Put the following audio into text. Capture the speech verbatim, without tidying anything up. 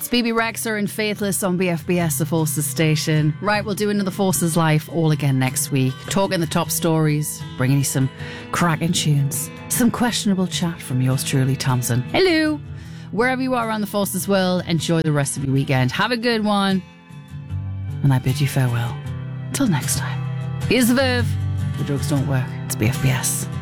Phoebe Rexer and Faithless on B F B S, the Forces station. Right, we'll do another Forces Life all again next week. Talking the top stories, bringing you some cracking tunes, some questionable chat from yours truly, Thompson. Hello. Wherever you are around the Forces world, enjoy the rest of your weekend. Have a good one. And I bid you farewell. Till next time. Here's the Verve. The drugs don't work. It's B F B S.